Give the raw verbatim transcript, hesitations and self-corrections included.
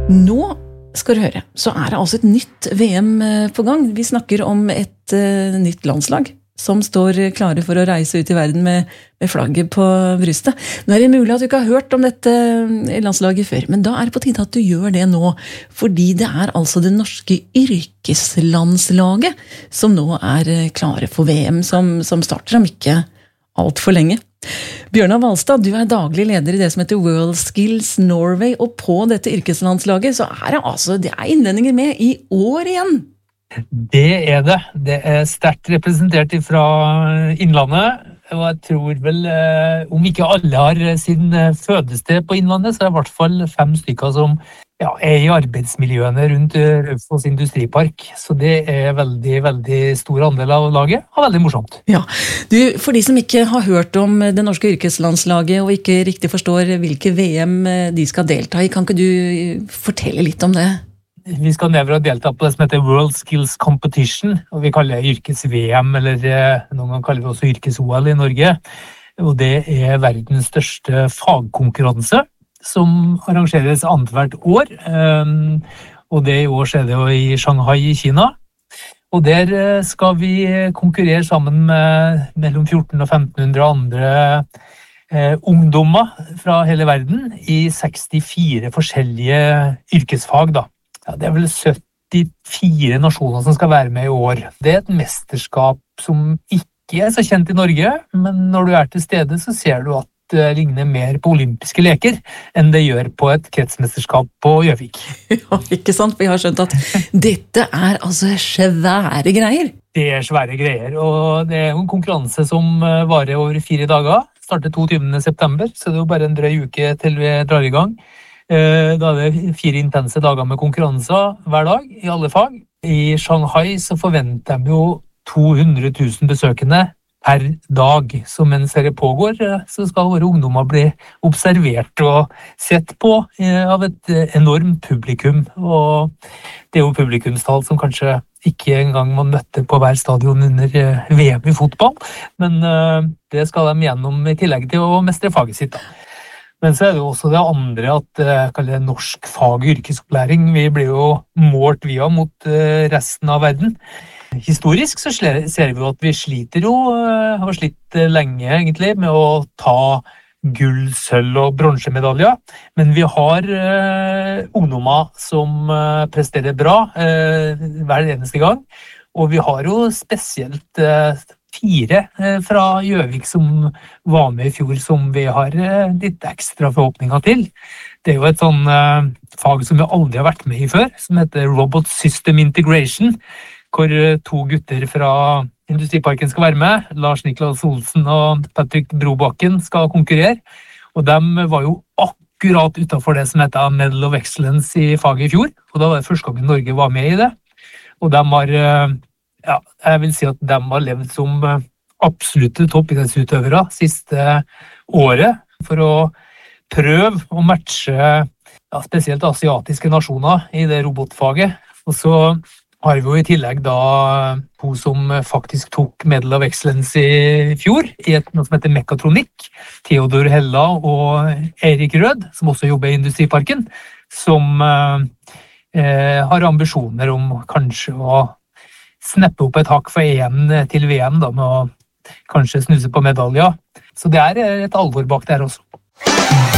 Nå skal du høre, så er det altså et nytt V M på gang. Vi snakker om et uh, nytt landslag som står klare for å reise ut i verden med, med flagget på brystet. Nå er det mulig at du ikke har hørt om dette landslaget før, men da er det på tide at du gjør det nå, fordi det er altså det norske yrkeslandslaget som nå er klare for V M, som, som starter om ikke alt for lenge. Bjørnar Valstad, du er daglig leder i det som heter World Skills Norway, og på dette yrkeslandslaget så er det altså, det er innlendinger med i år igjen. Det er det. Det er sterkt representert fra Innlandet, og jeg tror vel, om ikke alle har sin fødested på Innlandet, så er det i hvert fall fem stykker som ja, er i arbeidsmiljøene rundt Raufoss industripark. Så det er veldig, veldig stor andel av laget, og veldig morsomt. Ja, du, for de som ikke har hørt om det norske yrkeslandslaget, og ikke riktig forstår hvilke V M de skal delta i, kan ikke du fortelle litt om det? Vi skal nedover og delta på det som heter World Skills Competition, og vi kaller det yrkes-V M, eller noen ganger kaller vi også yrkes-O L i Norge. Og det er verdens største fagkonkurranse, som arrangeres annethvert år. Og det i år skjer det jo i Shanghai i Kina. Og der skal vi konkurrere sammen med mellom fjorten og femten hundre andre eh, ungdommer fra hele verden i sekstifire forskjellige yrkesfag da. Ja, det er vel syttifire nasjoner som skal være med i år. Det er et mesterskap som ikke er så kjent i Norge, men når du er til stede så ser du at det ligner mer på olympiske leker enn det gjør på et kretsmesterskap på Gjøvik. Ja, ikke sant? Vi har skjønt at dette er altså svære greier. Det er svære greier, og det er en konkurranse som varer over fire dager. Starter toogtyvende september, så det er jo bare en drøy uke til vi drar i gang. Da er det fire intense dager med konkurranser hver dag i alle fag. I Shanghai så forventer de jo to hundre tusen besøkende per dag. Så mens det pågår, så skal våre ungdommer bli observert og sett på av et enormt publikum. Og det er jo publikumstall som kanskje ikke engang man møtte på hver stadion under V M i fotball. Men det skal de gjennom i tillegg til å mestre faget sitt da. Men så er det jo også det andre at jeg kaller det norsk fag- og yrkesopplæring. Vi blir jo målt via mot resten av verden. Historisk så ser vi jo at vi sliter jo, har slitt lenge egentlig med å ta gull, sølv og bronsemedaljer. Men vi har uh, ungdommer som uh, presterer bra uh, hver eneste gang. Og vi har jo spesielt uh, fire fra Gjøvik som var med i fjor, som vi har litt ekstra forhåpninger til. Det er jo et sånn uh, fag som vi aldri har vært med i før, som heter Robot System Integration, hvor to gutter fra Industriparken skal være med. Lars Niklas Olsen og Patrick Brobakken skal konkurrere, og de var jo akkurat utenfor det som heter Medal of Excellence i faget i fjor, og da var det første gangen Norge var med i det. Og de har uh, Ja, jeg vil si at de har levd som absolutte toppidrettsutøvere siste året for å prøve å matche ja, spesielt asiatiske nasjoner i det robotfaget. Og så har vi jo i tillegg da to som faktisk tok Medal of Excellence i fjor, i et, noe som heter Mekatronikk, Theodor Hella og Erik Rød, som også jobber i Industriparken, som eh, har ambisjoner om kanskje å sneppe opp et hakk for E M til V M da, med å kanskje snuse på medaljer. Så det er et alvor bak der også.